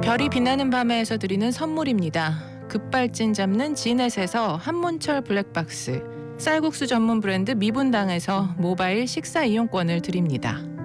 별이 빛나는 밤에서 드리는 선물입니다. 급발진 잡는 지넷에서 한문철 블랙박스, 쌀국수 전문 브랜드 미분당에서 모바일 식사 이용권을 드립니다.